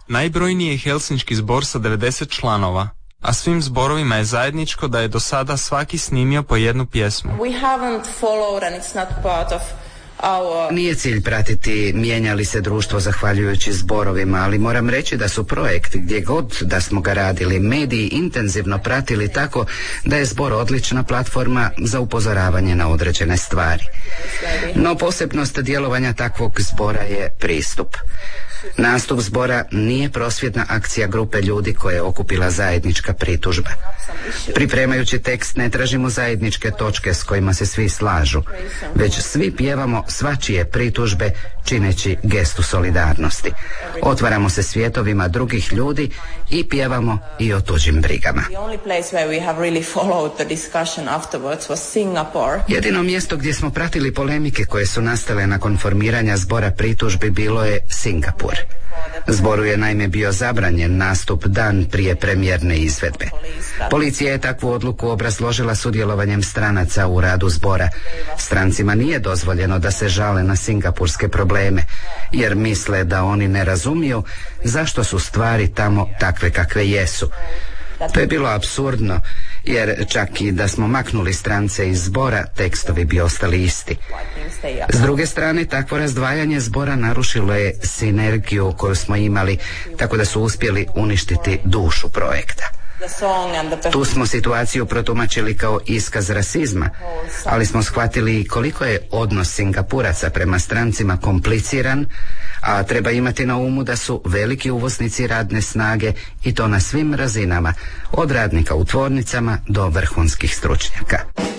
Najbrojniji je helsinški zbor sa 90 članova, a svim zborovima je zajedničko da je do sada svaki snimio po jednu pjesmu. Nije cilj pratiti mijenja li se društvo zahvaljujući zborovima, ali moram reći da su projekt gdje god da smo ga radili mediji intenzivno pratili tako da je zbor odlična platforma za upozoravanje na određene stvari. No posebnost djelovanja takvog zbora je pristup. Nastup zbora nije prosvjedna akcija grupe ljudi koje je okupila zajednička pritužba. Pripremajući tekst ne tražimo zajedničke točke s kojima se svi slažu, već svi pjevamo svačije pritužbe čineći gestu solidarnosti. Otvaramo se svjetovima drugih ljudi i pjevamo i o tuđim brigama. Jedino mjesto gdje smo pratili polemike koje su nastale nakon formiranja zbora pritužbi bilo je Singapur. Zboru je naime bio zabranjen nastup dan prije premijerne izvedbe. Policija je takvu odluku obrazložila sudjelovanjem stranaca u radu zbora. Strancima nije dozvoljeno da se žale na singapurske probleme, jer misle da oni ne razumiju zašto su stvari tamo takve kakve jesu. To je bilo apsurdno, jer čak i da smo maknuli strance iz zbora, tekstovi bi ostali isti. S druge strane, takvo razdvajanje zbora narušilo je sinergiju koju smo imali, tako da su uspjeli uništiti dušu projekta. Tu smo situaciju protumačili kao iskaz rasizma, ali smo shvatili koliko je odnos Singapuraca prema strancima kompliciran, a treba imati na umu da su veliki uvoznici radne snage i to na svim razinama, od radnika u tvornicama do vrhunskih stručnjaka.